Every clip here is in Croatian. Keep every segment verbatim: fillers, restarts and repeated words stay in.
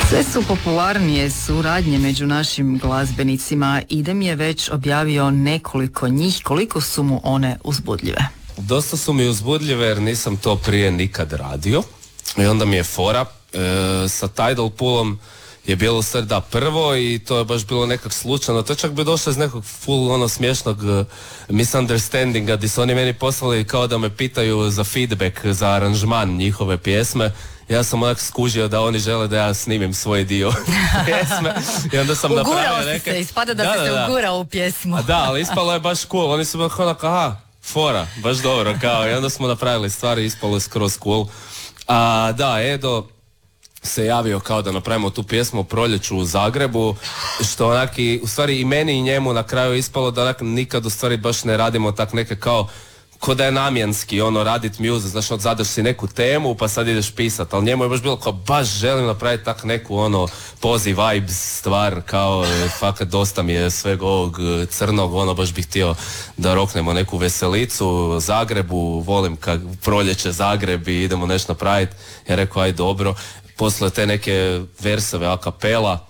Sve su popularnije suradnje među našim glazbenicima. Idem je već objavio nekoliko njih. Koliko su mu one uzbudljive? Dosta su mi uzbudljive jer nisam to prije nikad radio. I onda mi je fora. E, sa Tidal Poolom je bilo sve da prvo i to je baš bilo nekak slučajno. To je čak bi došlo iz nekog full ono smiješnog uh, misunderstandinga gdje su oni meni poslali kao da me pitaju za feedback, za aranžman njihove pjesme. Ja sam onak skužio da oni žele da ja snimim svoj dio pjesme i onda sam ugurao napravio neke... se, ispada da, da si se da, ugurao u pjesmu. A da, ali ispalo je baš cool, oni su bili onak, aha, fora, baš dobro, kao, i onda smo napravili stvari, ispalo je skroz cool. A da, Edo se javio kao da napravimo tu pjesmu o proljeću u Zagrebu, što onak i, u stvari i meni i njemu na kraju ispalo da onak nikad u stvari baš ne radimo tak neke kao ko da je namjenski ono radit music, znaš, od zadaš si neku temu pa sad ideš pisat, ali njemu je baš bilo kao baš želim napraviti tak neku ono poziv vibes stvar, kao fakat dosta mi je svega ovog crnog, ono baš bih htio da roknemo neku veselicu Zagrebu, volim kak proljeće Zagreb i idemo nešto napraviti. Ja rekao aj dobro, poslije te neke versove a kapela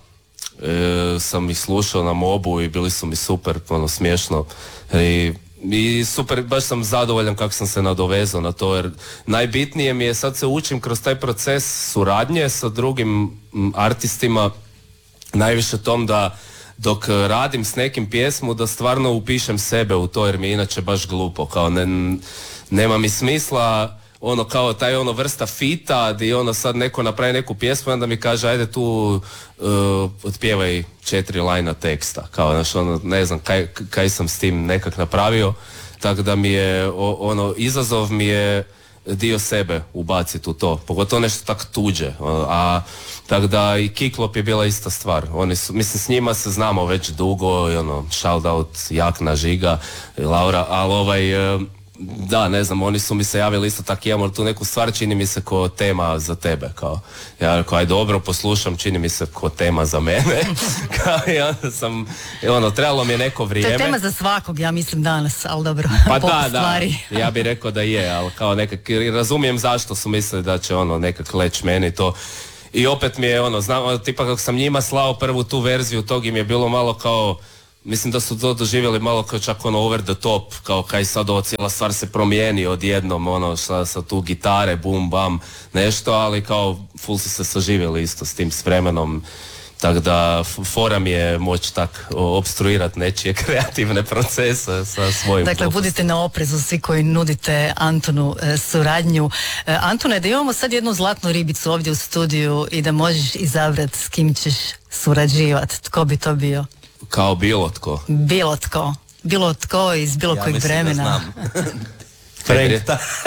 e, sam ih slušao na mobu i bili su mi super, ono smiješno i I super, baš sam zadovoljan kako sam se nadovezao na to, jer najbitnije mi je, sad se učim kroz taj proces suradnje sa drugim artistima, najviše tom da dok radim s nekim pjesmu da stvarno upišem sebe u to, jer mi je inače baš glupo, kao ne, nema mi smisla ono kao taj ono vrsta fita gdje ono sad neko napravi neku pjesmu i onda mi kaže ajde tu uh, otpjevaj četiri lajna teksta, kao znaš ono ne znam kaj, kaj sam s tim nekak napravio, tako da mi je o, ono izazov mi je dio sebe ubaciti u to, pogotovo nešto tak tuđe, a tako da i Kiklop je bila ista stvar, oni su, mislim s njima se znamo već dugo i ono shout out Jakna, Žiga, Laura, ali ovaj uh, da, ne znam, oni su mi se javili isto tako, imamo tu neku stvar, čini mi se ko tema za tebe, kao, ja rekao, aj dobro, poslušam, čini mi se ko tema za mene, kao, i onda sam, ono, trebalo mi je neko vrijeme. To je tema za svakog, ja mislim danas, ali dobro, pa pop da, stvari. Da, ja bih rekao da je, ali kao nekak, razumijem zašto su mislili da će ono nekak leć meni to. I opet mi je ono, znam, tipa kako sam njima slao prvu tu verziju, tog im je bilo malo kao, mislim da su to doživjeli malo kao čak ono over the top, kao kaj sad ova cijela stvar se promijeni odjednom, ono sa, sa tu gitare, bum, bam, nešto, ali kao full su se saživjeli isto s tim s vremenom, tako da fora mi je moći tak opstruirati nečije kreativne procese sa svojim. Dakle, popustom. Budite na oprezu svi koji nudite Antonu e, suradnju. E, Antone, da imamo sad jednu zlatnu ribicu ovdje u studiju i da možeš izabrati s kim ćeš surađivati, tko bi to bio? Kao bilo tko. Bilo tko. Bilo tko iz bilo ja kojeg vremena. Frank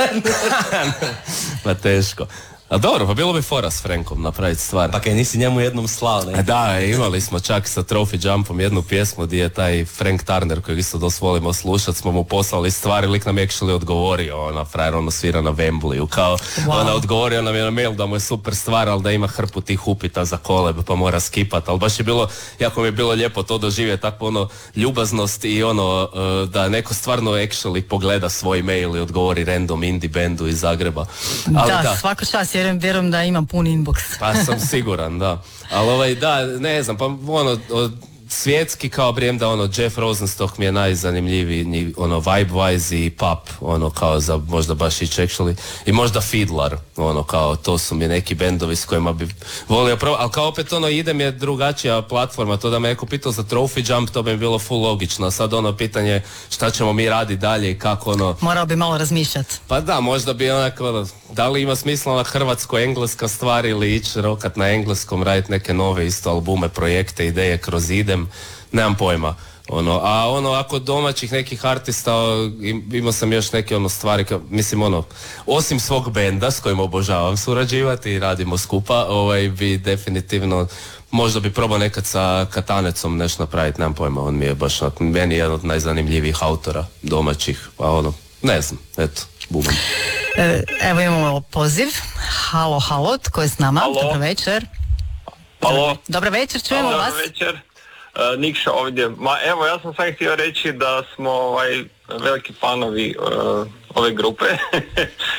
Pa teško. A dobro, pa bilo bi fora s Frankom napraviti stvar. Pa kaj nisi njemu jednom slao, ne? Da, imali smo čak sa Trophy Jumpom jednu pjesmu gdje je taj Frank Turner, kojeg isto dosta volimo slušat, smo mu poslali stvari, lik nam je actually odgovorio, ona frajer ono svira na Wembleyu, kao wow. Ona odgovorio nam je na mail da mu je super stvar, ali da ima hrpu tih upita za koleb, pa mora skipat, ali baš je bilo, jako mi je bilo lijepo to doživjeti, takvu ono ljubaznost i ono da neko stvarno actually pogleda svoj mail i odgovori random indie bandu iz Zagreba. Ali da, da, svaka čast, jer vjerujem da imam pun inbox. Pa sam siguran, da. Ali ovaj, da, ne znam, pa ono, od, svjetski kao brijem da ono, Jeff Rosenstock mi je najzanimljiviji, ono, vibe-wise i pop, ono, kao za možda baš ići actually, i možda Fiddler, ono, kao, to su mi neki bendovi s kojima bi volio probati, ali kao opet, ono, idem je drugačija platforma, to da me neko pitao za Trophy Jump, to bi mi bilo full logično, sad ono, pitanje šta ćemo mi raditi dalje i kako, ono... Morao bi malo razmišljati. Pa da, možda bi onako, ono, da li ima smisla na hrvatsko-engleska stvar ili ići rokat na engleskom, raditi neke nove isto albume, projekte, ideje kroz idem, nemam pojma. Ono, a ono, ako domaćih nekih artista, imao sam još neke ono stvari, ka, mislim ono, osim svog benda s kojim obožavam surađivati i radimo skupa, ovaj bi definitivno, možda bi probao nekad sa Katanecom nešto napraviti, nemam pojma, on mi je baš, meni je jedan od najzanimljivijih autora domaćih, pa ono, ne znam, eto, bubam. Evo imamo poziv. Halo, halo, tko je s nama? Halo. Dobro večer. Halo. Dobro večer, čujemo Halo, vas. Dobro večer. Uh, Nikša ovdje. Ma evo, ja sam sad htio reći da smo ovaj, veliki fanovi uh, ove grupe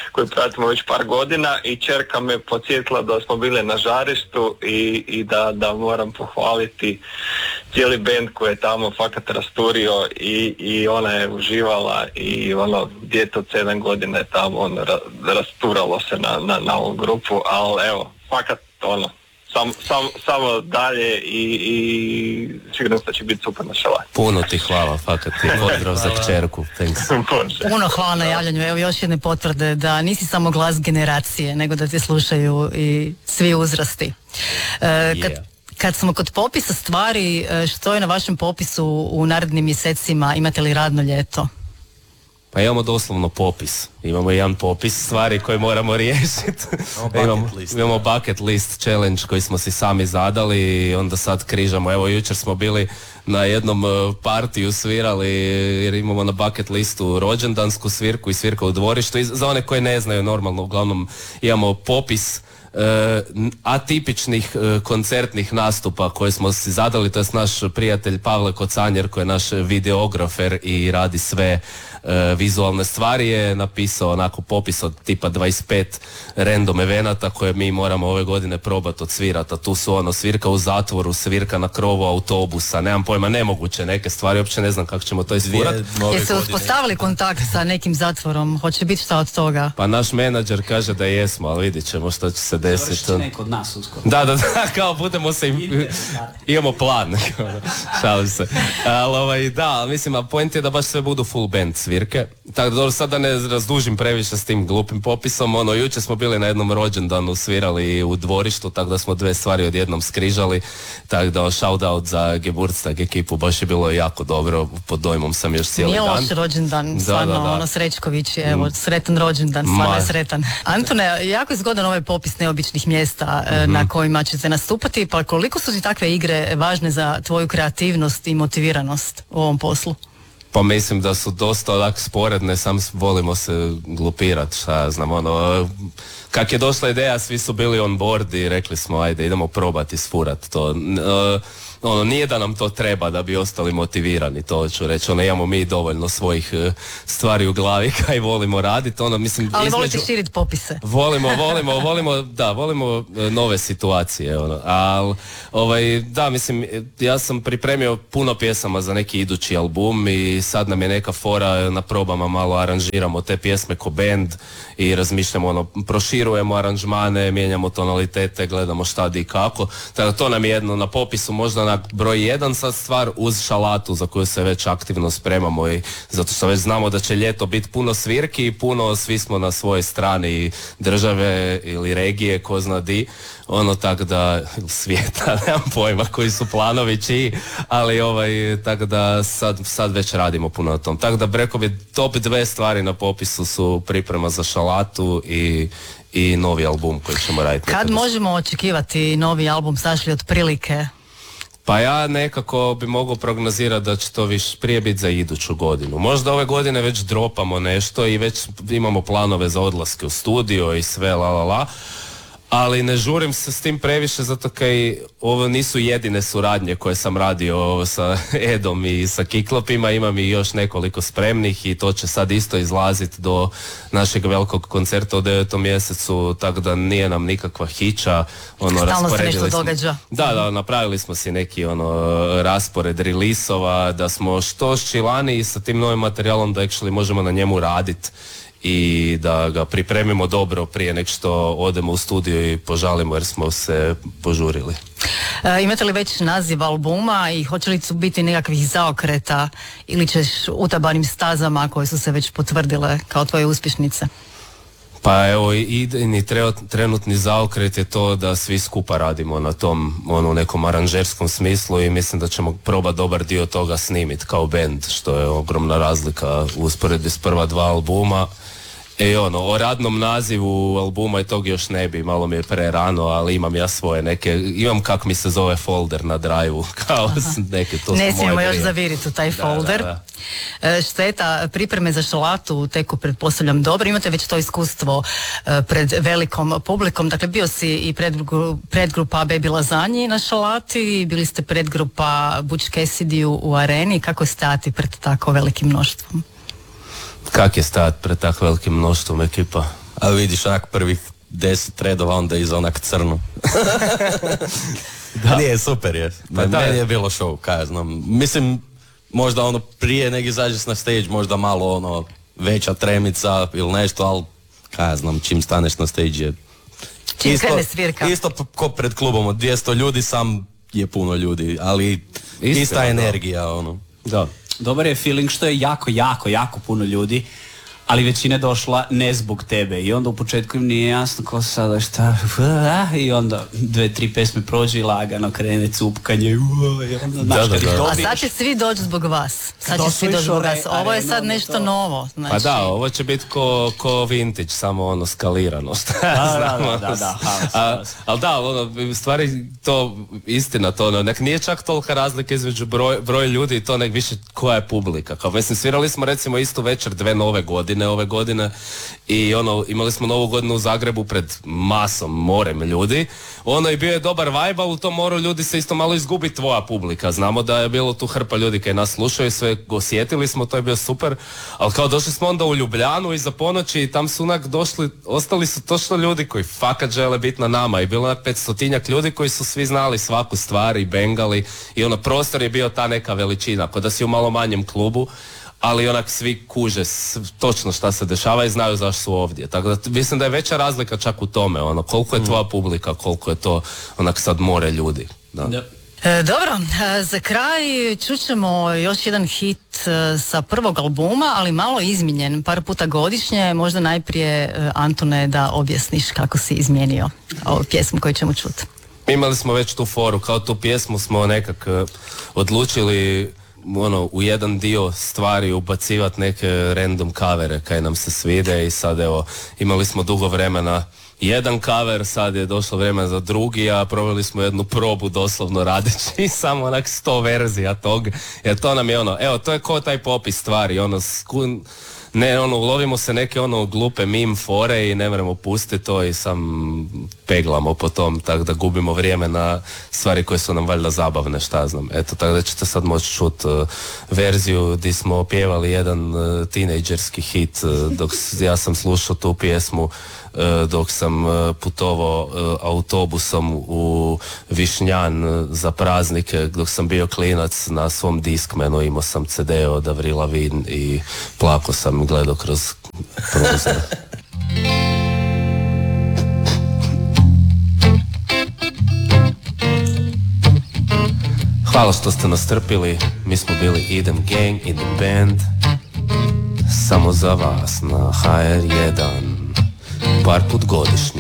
koji pratimo već par godina i ćerka me podsjetila da smo bili na žarištu i, i da, da moram pohvaliti cijeli bend koji je tamo fakat rasturio i, i ona je uživala i ono, dijete od sedam godina je tamo ono, ra, rasturalo se na, na, na ovu grupu, ali evo, fakat ono, Sam, sam, samo dalje i, i sigurno da će biti super na šalati. Puno ti hvala, fakat ti pozdrav za kćerku. Thanks. Puno hvala na javljanju. Evo još jedne potvrde da nisi samo glas generacije, nego da te slušaju i svi uzrasti. E, kad, Yeah. kad smo kod popisa stvari, što je na vašem popisu u narednim mjesecima? Imate li radno ljeto? Pa imamo doslovno popis. Imamo jedan popis stvari koje moramo riješiti. imamo, imamo bucket list challenge koji smo si sami zadali i onda sad križamo. Evo jučer smo bili na jednom partiju svirali jer imamo na bucket listu rođendansku svirku i svirka u dvorištu. I za one koje ne znaju normalno, uglavnom imamo popis Uh, atipičnih uh, koncertnih nastupa koje smo si zadali, to je naš prijatelj Pavle Kocanjer koji je naš videografer i radi sve uh, vizualne stvari, je napisao onako popis od tipa dvadeset pet random evenata koje mi moramo ove godine probati odsvirati, a tu su ono svirka u zatvoru, svirka na krovu autobusa, nemam pojma, nemoguće neke stvari, uopće ne znam kako ćemo to isfurati. Jeste uspostavili kontakt sa nekim zatvorom? Hoće biti šta od toga? Pa naš menadžer kaže da jesmo, ali vidit ćemo što će se desiti. Završit će neko od nas uskoro. Da, da, da, kao budemo se im, imamo plan, šalim se. Ali ovaj, da, mislim, a point je da baš sve budu full band svirke. Tako da dobro, sad da ne razdužim previše s tim glupim popisom, ono, jučer smo bili na jednom rođendanu, svirali u dvorištu, tako da smo dve stvari odjednom skrižali, tako da shout out za Geburtstag ekipu, baš je bilo jako dobro, pod dojmom sam još cijeli Nije dan. loš rođendan, Da, stvarno, da, da. ono Srećković, evo, sretan rođendan, stvarno je Ma. sretan. Antone, jako je zgodan ovaj popis neobičnih mjesta e, Mhm. na kojima ćete nastupati, pa koliko su ti takve igre važne za tvoju kreativnost i motiviranost u ovom poslu? Pa mislim da su dosta odak sporedne, sam s- volimo se glupirat, šta ja znam, ono, kak je došla ideja, svi su bili on board i rekli smo, ajde, idemo probati sfurat to. N- e, ono, nije da nam to treba da bi ostali motivirani, to ću reći, ono, imamo mi dovoljno svojih e, stvari u glavi kaj volimo raditi, ono, mislim, Ali volite između- širiti popise. Volimo, volimo, volimo, da, volimo e, nove situacije, ono, al, ovaj, da, mislim, e, ja sam pripremio puno pjesama za neki idući album i sad nam je neka fora, na probama malo aranžiramo te pjesme ko band i razmišljamo, ono, proširujemo aranžmane, mijenjamo tonalitete, gledamo šta di i kako, tako da to nam je jedno na popisu, možda na broj jedan sad stvar uz šalatu za koju se već aktivno spremamo i zato što već znamo da će ljeto biti puno svirki i puno, svi smo na svojoj strani države ili regije, ko zna di, ono tak da, svijeta, nemam pojma koji su planovi čiji, ali ovaj, tak da sad, sad već radimo puno na tom. Tako da rekao bi top dve stvari na popisu su priprema za šalatu i, i novi album koji ćemo raditi. Kad nekada. možemo očekivati novi album, znaš li otprilike? Pa ja nekako bi mogao prognozirati da će to više prije biti za iduću godinu. Možda ove godine već dropamo nešto i već imamo planove za odlaske u studio i sve la la la. Ali ne žurim se s tim previše zato kaj ovo nisu jedine suradnje koje sam radio sa Edom i sa Kiklopima, imam i još nekoliko spremnih i to će sad isto izlaziti do našeg velikog koncerta u devetom mjesecu, tako da nije nam nikakva hića. Ono, Stalno se rasporedili nešto smo- događa. Da, da, napravili smo si neki ono raspored rilisova, da smo što ščilani sa tim novim materijalom da actually možemo na njemu raditi i da ga pripremimo dobro prije nek što odemo u studio i požalimo jer smo se požurili. E, imate li već naziv albuma i hoće li su biti nekakvih zaokreta ili ćeš utabanim stazama koje su se već potvrdile kao tvoje uspješnice? Pa evo, idejni tre- trenutni zaokret je to da svi skupa radimo na tom ono, nekom aranžerskom smislu i mislim da ćemo probati dobar dio toga snimiti kao band, što je ogromna razlika u usporedbi s prva dva albuma. E ono, o radnom nazivu albuma i tog još ne bi, malo mi je pre rano, ali imam ja svoje neke, imam kak mi se zove folder na drive-u, kao s- neke, to su Ne moje smijemo još prije. zaviriti u taj Da, folder. da, E, Šteta, pripreme za šalatu teku pretpostavljam dobro, imate već to iskustvo e, pred velikom publikom, dakle bio si i predgru- predgrupa Baby Lazanji na šalati, bili ste predgrupa Butch Cassidy u, u areni, kako je stati pred tako velikim mnoštvom? Kak je stat pred tako velikim mnoštvom ekipa? A vidiš, onak prvih deset redova, onda iz onak crno. Da. Nije, super je. Pa da, meni je bilo show, kaj ja znam. Mislim, možda ono prije nek izađeš na stage, možda malo ono veća tremica ili nešto, ali kaj ja znam, čim staneš na stage je... Čim krene svirka. Isto ko pred klubom od dvjesto ljudi, sam je puno ljudi, ali Istina, ista energija, da. Ono. Da. Dobar je feeling što je jako, jako, jako puno ljudi, ali većina je došla ne zbog tebe i onda u početku im nije jasno ko sada šta i onda dve, tri pesme prođe i lagano krene cupkanje i onda znaš kad ih dobiješ. A sad će svi doći zbog vas. Sad će svi doći zbog vas. Ovo je sad nešto novo. Znači... Pa da, ovo će biti ko, ko vintage, samo ono skalirano. Da, da, da, da. Ali da, ono, stvari to istina, to ono, nek nije čak tolika razlika između broj, broj ljudi i to nek više koja je publika. Kao, mislim, svirali smo recimo istu večer dve nove godine ove godine i ono, imali smo novu godinu u Zagrebu pred masom, morem ljudi. Ono i bio je dobar vibe, ali u tom moru ljudi se isto malo izgubi tvoja publika. Znamo da je bilo tu hrpa ljudi koji nas slušaju i sve osjetili smo, to je bio super. Ali kao došli smo onda u Ljubljanu iza ponoći i tam su onak došli, ostali su točno ljudi koji fakat žele biti na nama i bilo onak petstotinjak ljudi koji su svi znali svaku stvar i bengali i ono prostor je bio ta neka veličina, kao da si u malo manjem klubu. Ali onak svi kuže točno šta se dešava i znaju zašto su ovdje. Tako da mislim da je veća razlika čak u tome, ono, koliko je tvoja publika, koliko je to onak sad more ljudi. Da. Da. E, dobro, e, za kraj čućemo još jedan hit e, sa prvog albuma, ali malo izmijenjen, par puta godišnje. Možda najprije, e, Antune, da objasniš kako si izmijenio ovu pjesmu koju ćemo čuti. Imali smo već tu foru, kao tu pjesmu smo nekak uh, odlučili ono, u jedan dio stvari ubacivati neke random kavere kaj nam se svide i sad evo imali smo dugo vremena jedan cover, sad je došlo vrijeme za drugi, a proveli smo jednu probu doslovno radeći samo onak sto verzija tog, jer to nam je ono, evo to je ko taj popis stvari, ono skun, ne ono, ulovimo se neke ono glupe meme fore i ne moramo pustiti to i sam peglamo po tom, tako da gubimo vrijeme na stvari koje su nam valjda zabavne, šta znam. Eto, tako da ćete sad moći čuti uh, verziju gdje smo pjevali jedan uh, tinejdžerski hit, uh, dok ja sam slušao tu pjesmu uh, dok sam uh, putovao uh, autobusom u Višnjan uh, za praznike, dok sam bio klinac na svom Discmanu, imao sam ce de od Avril Lavigne i plako sam gledao kroz prozor. Hvala što ste nas trpili, mi smo bili Idem Gang, Idem Band, samo za vas na ha er jedan, par put godišnje.